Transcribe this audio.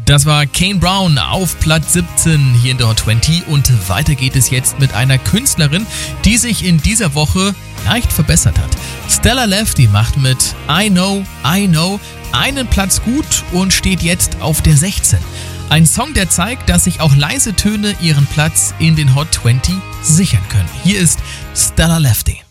Das war Kane Brown auf Platz 17 hier in der Hot 20 und weiter geht es jetzt mit einer Künstlerin, die sich in dieser Woche leicht verbessert hat. Stella Lefty macht mit I Know einen Platz gut und steht jetzt auf der 16. Ein Song, der zeigt, dass sich auch leise Töne ihren Platz in den Hot 20 sichern können. Hier ist Stella Lefty.